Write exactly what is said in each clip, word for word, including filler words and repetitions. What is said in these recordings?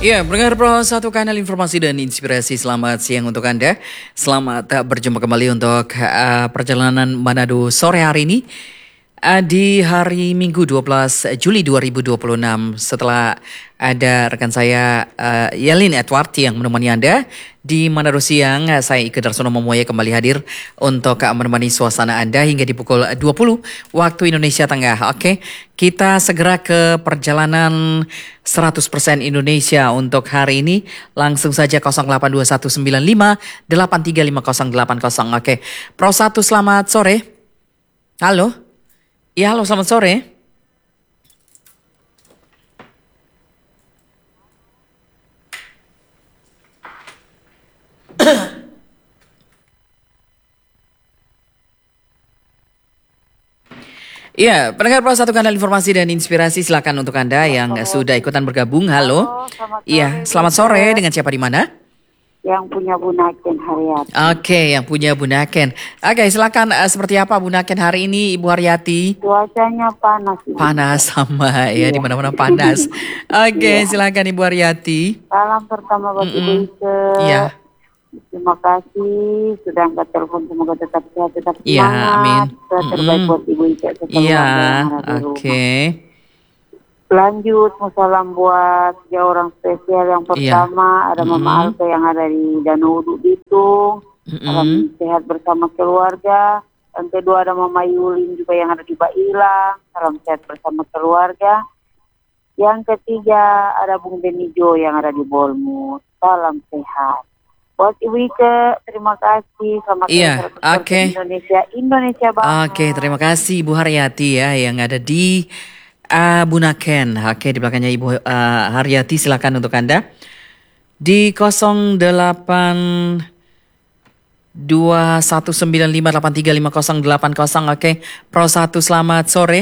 Ya, pendengar Pro satu kanal informasi dan inspirasi. Selamat siang untuk Anda. Selamat uh, berjumpa kembali untuk uh, perjalanan Manado sore hari ini. Uh, di hari Minggu dua belas Juli dua ribu dua puluh enam, setelah ada rekan saya uh, Yelin Edward yang menemani Anda di Manado siang, uh, saya Ike Darsono Momoya kembali hadir untuk uh, menemani suasana Anda hingga di pukul dua puluh waktu Indonesia Tengah. Oke, kita segera ke perjalanan seratus persen Indonesia untuk hari ini. Langsung saja nol delapan dua satu sembilan lima delapan tiga lima nol delapan nol. Oke, Pro satu selamat sore. Halo. Ya, halo, selamat sore. Ya, pendengar Pro satu kanal informasi dan inspirasi, silakan untuk Anda yang halo. Sudah ikutan bergabung. Halo. Iya, selamat sore. Dengan siapa di mana? Yang punya Bu Naken Haryati. Oke, yang punya Bu Naken. Oke, silakan. Uh, seperti apa Bu Naken hari ini, Ibu Haryati? Cuacanya panas. Ibu. Panas sama ya, di mana-mana panas. Oke, silakan Ibu Haryati. Salam pertama buat mm -mm. Ibu Ike. Iya. Terima kasih sudah angkat telepon, semoga tetap sehat, tetap semangat. Iya, amin. Terbaik mm -mm. buat Ibu Ike. Iya, oke. Okay. Lanjut, mau salam buat tiga orang spesial. Yang pertama iya. ada Mama mm-hmm. Alka yang ada di Danau Uduk Bitung. Mm-hmm. Salam sehat bersama keluarga. Yang kedua ada Mama Yulin juga yang ada di Bailang. Salam sehat bersama keluarga. Yang ketiga ada Bung Benijo yang ada di Bolmut. Salam sehat. Buat Ibu Ike, terima kasih. Selamat iya, oke. Okay. Indonesia, Indonesia banget. Oke, okay, terima kasih Ibu Haryati ya yang ada di Uh, Bu Naken. Oke, di belakangnya Ibu uh, Haryati, silakan untuk Anda di nol delapan dua satu sembilan lima delapan tiga lima nol delapan nol. Oke, Pro satu selamat sore.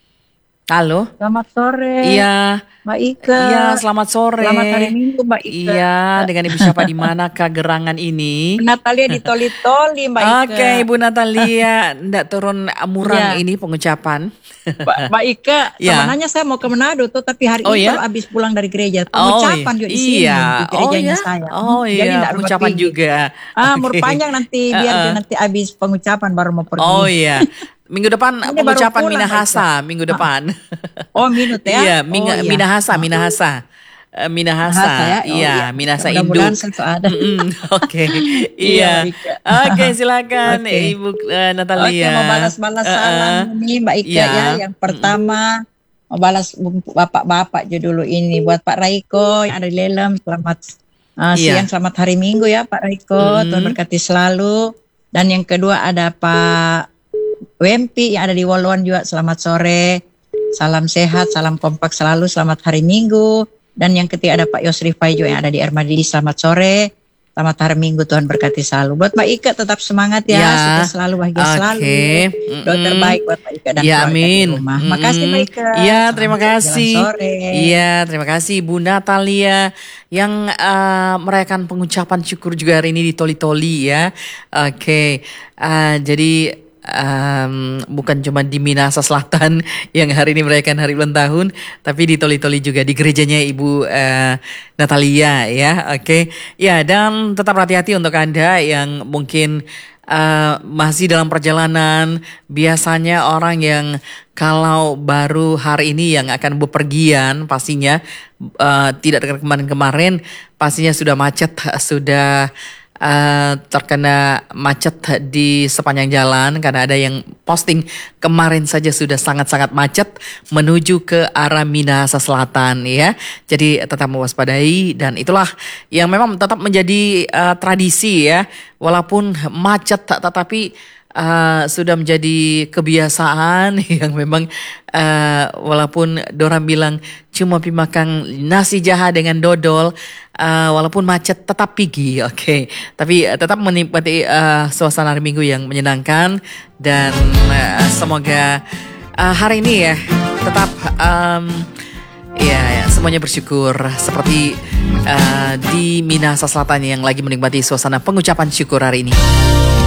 Halo. Selamat sore. Iya. Mbak Ike. Iya, selamat sore. Selamat hari Minggu, Mbak Ike. Iya, dengan Ibu siapa di manakah gerangan ini? Natalia di Toli-Toli, Mbak Ike. Oke, Ibu Natalia, ndak turun murang ya. Ini pengucapan. Mbak, Mbak Ika, ya. Sebenarnya saya mau ke Manado tuh, tapi hari oh, itu ya? habis pulang dari gereja. Pengucapan oh, juga di sini, iya. di gerejanya oh, ya? saya. Oh iya, jadi pengucapan juga. Ah, okay. Umur panjang nanti, biar uh -uh. nanti habis pengucapan baru mau pergi. Oh iya. Minggu depan ini pengucapan Minahasa, minggu depan. Oh, minut ya? Iya, Ming oh, iya. Minahasa, Minahasa. Uh, Minahasa, ya? oh, iya, iya, Minahasa Induk. ada. Mm -mm. Oke, okay. iya. Oke, okay, silakan okay. Ibu uh, Natalia. Oke, okay, mau balas-balas uh -uh. salam nih Mbak Ika yeah. ya. Yang pertama mau balas bapak-bapak aja dulu ini buat Pak Raiko yang ada di Lelem. Selamat uh, yeah. siang, selamat hari Minggu ya Pak Raiko. Mm. Tuhan berkati selalu. Dan yang kedua ada Pak Wempi yang ada di Woluan juga, selamat sore, salam sehat, salam kompak selalu, selamat hari Minggu. Dan yang ketiga ada Pak Yosri Fai juga yang ada di Armadili, selamat sore, selamat hari Minggu, Tuhan berkati selalu. Buat Mbak Ika tetap semangat ya, ya. Sukses selalu, bahagia okay. selalu. Doa terbaik buat Mbak Ika dan ya, keluarga amin. di rumah. Mm. Makasih Mbak Ika. Iya, terima kasih. Sore. Iya, terima kasih Bu Natalia yang uh, merayakan pengucapan syukur juga hari ini di Toli-Toli ya. Oke, okay. uh, jadi Um, bukan cuma di Minahasa Selatan yang hari ini merayakan hari ulang tahun, tapi di Toli-Toli juga di gerejanya Ibu uh, Natalia ya. Oke, okay. Ya, dan tetap hati-hati untuk Anda yang mungkin uh, masih dalam perjalanan. Biasanya orang yang kalau baru hari ini yang akan bepergian pastinya uh, tidak dengan kemarin-kemarin, pastinya sudah macet, sudah Uh, terkena macet di sepanjang jalan karena ada yang posting kemarin saja sudah sangat-sangat macet menuju ke arah Minahasa Selatan ya. Jadi tetap mewaspadai, dan itulah yang memang tetap menjadi uh, tradisi ya. Walaupun macet tetapi Uh, sudah menjadi kebiasaan yang memang uh, walaupun dorang bilang cuma pi makan nasi jaha dengan dodol, uh, walaupun macet tetap pergi, oke. Okay. Tapi uh, tetap menikmati uh, suasana hari Minggu yang menyenangkan, dan uh, semoga uh, hari ini ya tetap um, ya, ya semuanya bersyukur seperti uh, di Minahasa Selatan yang lagi menikmati suasana pengucapan syukur hari ini.